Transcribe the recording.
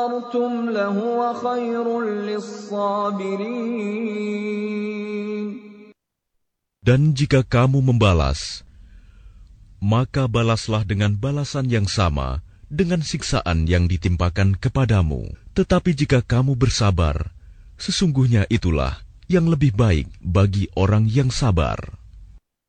صَبَرْتُمْ لَهُوَ خَيْرٌ لِّلصَّابِرِينَ. Dan jika kamu membalas, maka balaslah dengan balasan yang sama dengan siksaan yang ditimpakan kepadamu. Tetapi jika kamu bersabar, sesungguhnya itulah yang lebih baik bagi orang yang sabar.